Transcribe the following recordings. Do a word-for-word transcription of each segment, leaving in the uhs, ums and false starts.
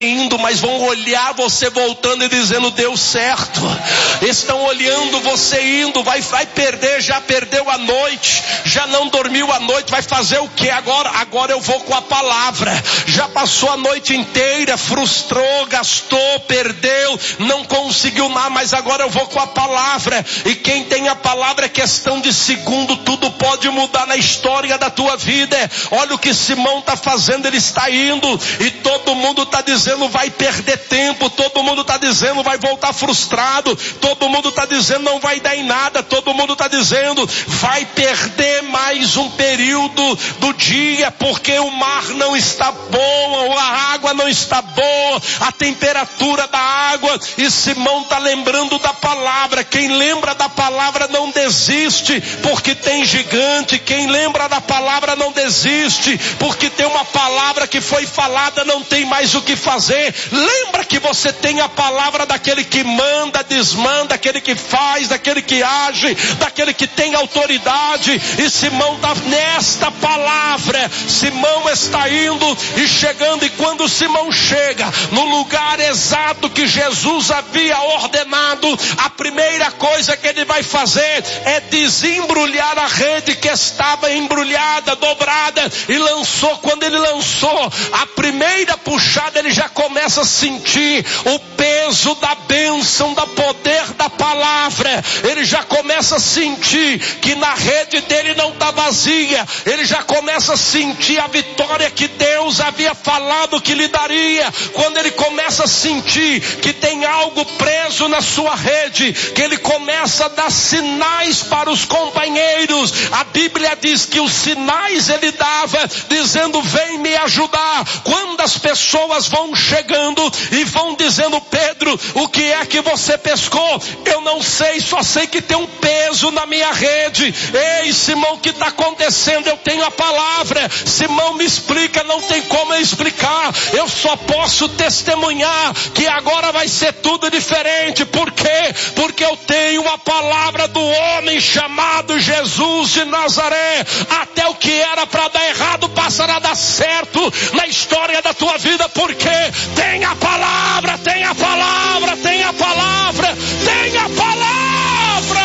indo, mas vão olhar você voltando e dizendo deu certo. Estão olhando você indo, vai, vai perder, já perdeu a noite, já não dormiu a noite, vai fazer o que agora? Agora eu vou com a palavra. Já passou a noite inteira, frustrou, gastou, perdeu, não conseguiu nada, mas agora eu vou com a palavra. E quem tem a palavra é questão de segundo, tudo pode mudar na história da tua vida. Olha o que Simão está fazendo, ele está indo e todo mundo está dizendo vai perder tempo, todo mundo está dizendo vai voltar frustrado, todo mundo está dizendo não vai dar em nada, todo mundo está dizendo vai perder mais um período do dia, porque o mar não está bom, a água não está boa, a temperatura da água. E Simão está lembrando da palavra. Quem lembra da palavra não desiste, porque tem gigante. Quem lembra da palavra não desiste, porque tem uma palavra que foi falada, não tem mais o que fazer. Lembra que você tem a palavra daquele que manda, desmanda, daquele que faz, daquele que age, daquele que tem autoridade. E Simão está nesta palavra. Simão está indo e chegando, e quando Simão chega no lugar exato que Jesus havia ordenado, a primeira coisa que ele vai fazer é desembrulhar a rede que estava embrulhada, dobrada, e lançou. Quando ele lançou a primeira puxada, ele já começa a sentir o peso da bênção, do poder da palavra. Ele já começa a sentir que na rede dele não está vazia. Ele já começa a sentir a vitória que Deus havia falado que lhe daria. Quando ele começa a sentir que tem algo preso na sua rede, que ele começa a dar sinais para os companheiros. A Bíblia diz que os sinais ele dava, dizendo vem me ajudar. Quando as pessoas vão chegando e vão dizendo Pedro, o que é que você pescou? Eu não sei, só sei que tem um peso na minha rede. Ei Simão, o que está acontecendo? Eu tenho a palavra. Simão, me explica. Não tem como eu explicar, eu só posso testemunhar que agora vai ser tudo diferente. Por quê? Porque eu tenho a palavra do homem chamado Jesus de Nazaré. Até o que era para dar errado passará a dar certo na história da tua vida. Por quê? Tem a palavra, tem a palavra, tem a palavra, tem a palavra.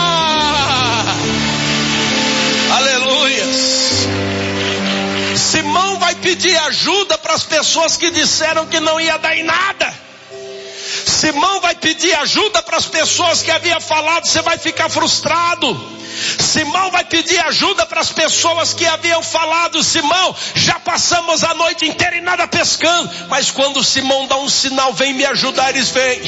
Aleluias. Simão vai pedir ajuda para as pessoas que disseram que não ia dar em nada. Simão vai pedir ajuda para as pessoas que havia falado você vai ficar frustrado. Simão vai pedir ajuda para as pessoas que haviam falado, Simão, já passamos a noite inteira e nada pescando. Mas quando Simão dá um sinal, vem me ajudar, eles vêm.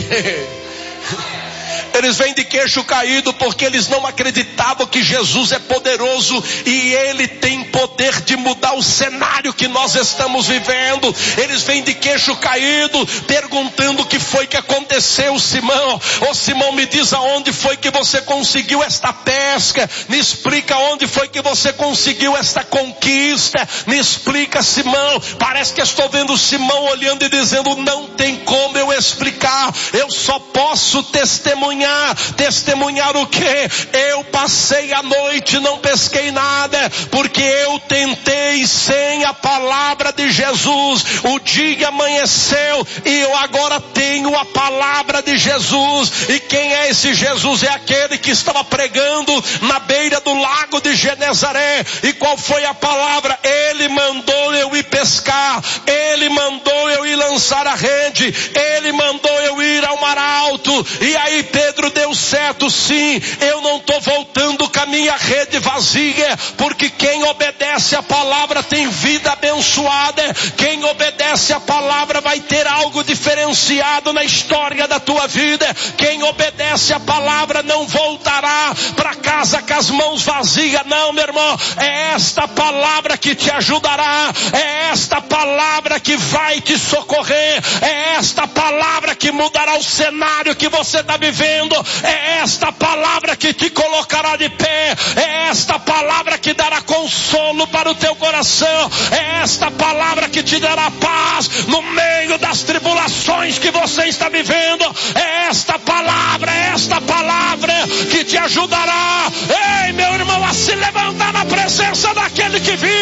Eles vêm de queixo caído, porque eles não acreditavam que Jesus é poderoso e Ele tem poder de mudar o cenário que nós estamos vivendo. Eles vêm de queixo caído, perguntando o que foi que aconteceu, Simão. Ô Simão, me diz aonde foi que você conseguiu esta pesca, me explica onde foi que você conseguiu esta conquista, me explica, Simão. Parece que estou vendo Simão olhando e dizendo, não tem como eu explicar, eu só posso testemunhar. Testemunhar o quê? Eu passei a noite, não pesquei nada, porque eu tentei sem a palavra de Jesus. O dia amanheceu e eu agora tenho a palavra de Jesus. E quem é esse Jesus? É aquele que estava pregando na beira do lago de Genezaré. E qual foi a palavra? Ele mandou eu ir pescar, Ele mandou eu ir lançar a rede, Ele mandou eu ir ao mar alto. E aí Pedro deu certo, sim. Eu não estou voltando com a minha rede vazia, porque quem obedece a palavra tem vida abençoada. Quem obedece a palavra vai ter algo diferenciado na história da tua vida. Quem obedece a palavra não voltará para casa com as mãos vazias. Não, meu irmão, é esta palavra que te ajudará, é esta palavra que vai te socorrer, é esta palavra que mudará o cenário que você está vivendo. É esta palavra que te colocará de pé. É esta palavra que dará consolo para o teu coração. É esta palavra que te dará paz no meio das tribulações que você está vivendo. É esta palavra, é esta palavra que te ajudará, ei meu irmão, a se levantar na presença daquele que vive.